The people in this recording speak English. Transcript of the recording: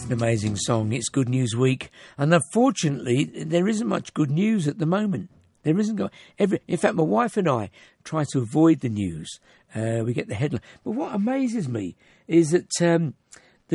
An amazing song. It's Good News Week, and unfortunately, there isn't much good news at the moment. There isn't. In fact, my wife and I try to avoid the news. We get the headline. But what amazes me is that